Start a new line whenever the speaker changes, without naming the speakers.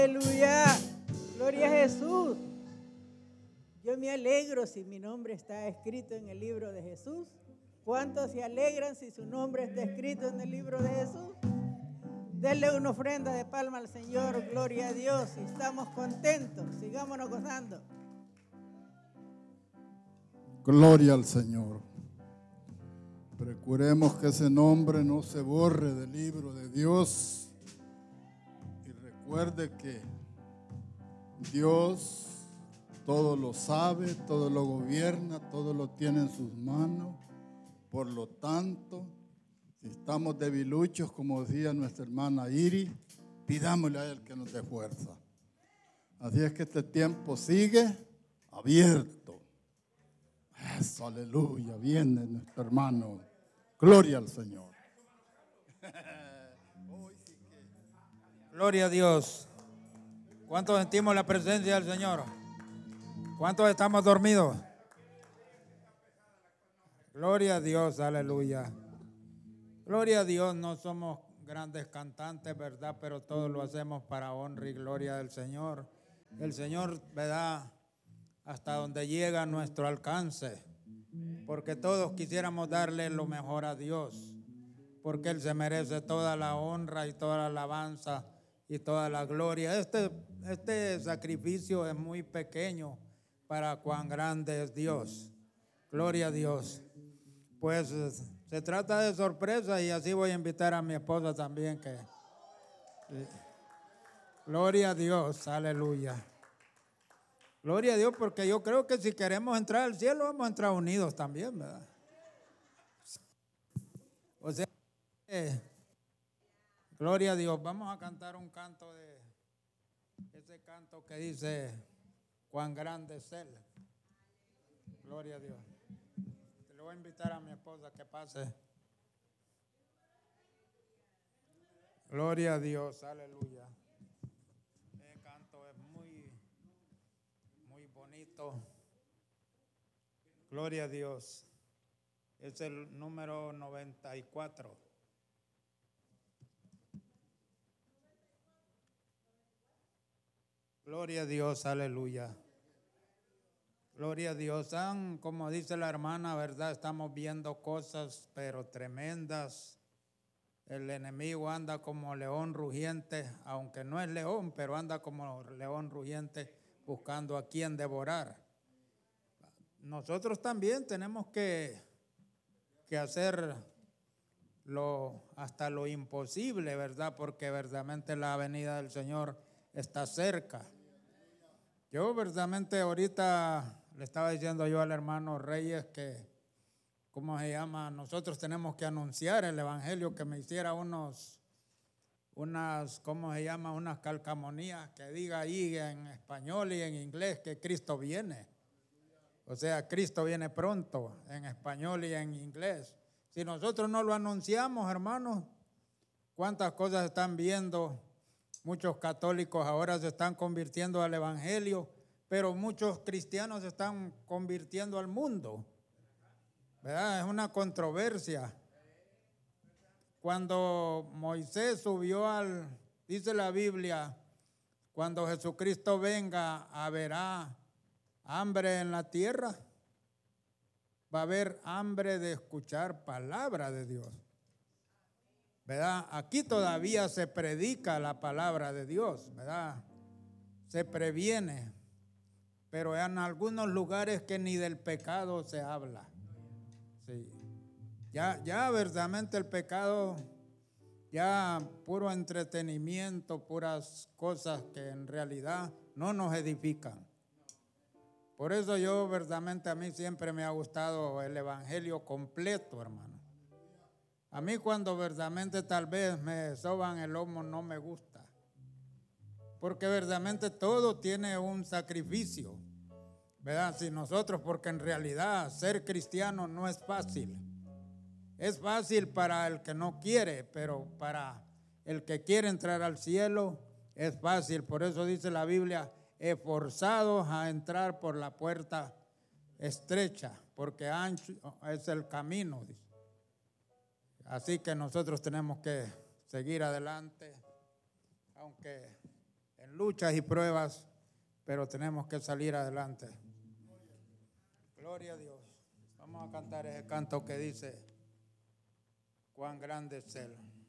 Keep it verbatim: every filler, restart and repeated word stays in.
Aleluya, gloria a Jesús. Yo me alegro si mi nombre está escrito en el libro de Jesús. ¿Cuántos se alegran si su nombre está escrito en el libro de Jesús? Denle una ofrenda de palma al Señor, gloria a Dios. Y estamos contentos, sigámonos gozando.
Gloria al Señor. Procuremos que ese nombre no se borre del libro de Dios. Y recuerde que Dios todo lo sabe, todo lo gobierna, todo lo tiene en sus manos. Por lo tanto, si estamos debiluchos, como decía nuestra hermana Iri, pidámosle a Él que nos dé fuerza. Así es que este tiempo sigue abierto. Eso, aleluya, viene nuestro hermano. Gloria al Señor.
Gloria a Dios. ¿Cuántos sentimos la presencia del Señor? ¿Cuántos estamos dormidos? Gloria a Dios, aleluya. Gloria a Dios, no somos grandes cantantes, ¿verdad? Pero todo lo hacemos para honra y gloria del Señor. El Señor, ¿verdad? Hasta donde llega nuestro alcance. Porque todos quisiéramos darle lo mejor a Dios. Porque Él se merece toda la honra y toda la alabanza y toda la gloria. Este, este sacrificio es muy pequeño para cuán grande es Dios. Gloria a Dios. Pues se trata de sorpresa y así voy a invitar a mi esposa también que... Sí. Gloria a Dios, aleluya. Gloria a Dios, porque yo creo que si queremos entrar al cielo vamos a entrar unidos también, ¿verdad? O sea, eh, gloria a Dios. Vamos a cantar un canto de ese canto que dice cuán grande es Él. Gloria a Dios. Le voy a invitar a mi esposa que pase. Gloria a Dios, aleluya. Este canto es muy, muy bonito. Gloria a Dios. Es el número noventa y cuatro. Gloria a Dios, aleluya. Gloria a Dios. Como dice la hermana, ¿verdad? Estamos viendo cosas, pero tremendas. El enemigo anda como león rugiente, aunque no es león, pero anda como león rugiente buscando a quien devorar. Nosotros también tenemos que, que hacer lo, hasta lo imposible, ¿verdad? Porque verdaderamente la venida del Señor está cerca. Yo verdaderamente ahorita le estaba diciendo yo al hermano Reyes que, ¿cómo se llama? Nosotros tenemos que anunciar el evangelio, que me hiciera unos, unas, ¿cómo se llama? Unas calcamonías que diga ahí en español y en inglés que Cristo viene. O sea, Cristo viene pronto en español y en inglés. Si nosotros no lo anunciamos, hermanos, ¿cuántas cosas están viendo? Muchos católicos ahora se están convirtiendo al evangelio, pero muchos cristianos se están convirtiendo al mundo, ¿verdad? Es una controversia. Cuando Moisés subió al, dice la Biblia, cuando Jesucristo venga, haberá hambre en la tierra. Va a haber hambre de escuchar palabra de Dios, ¿verdad? Aquí todavía se predica la palabra de Dios, ¿verdad? Se previene, pero en algunos lugares que ni del pecado se habla. Sí. Ya, ya verdaderamente el pecado, ya puro entretenimiento, puras cosas que en realidad no nos edifican. Por eso yo verdaderamente a mí siempre me ha gustado el evangelio completo, hermano. A mí cuando verdaderamente tal vez me soban el lomo no me gusta. Porque verdaderamente todo tiene un sacrificio, ¿verdad? Si nosotros, porque en realidad ser cristiano no es fácil. Es fácil para el que no quiere, pero para el que quiere entrar al cielo es fácil. Por eso dice la Biblia, esforzados a entrar por la puerta estrecha, porque ancho es el camino, dice. Así que nosotros tenemos que seguir adelante, aunque en en luchas y pruebas, pero tenemos que salir adelante. Gloria a Dios. Vamos a cantar ese canto que dice, cuán grande es Él.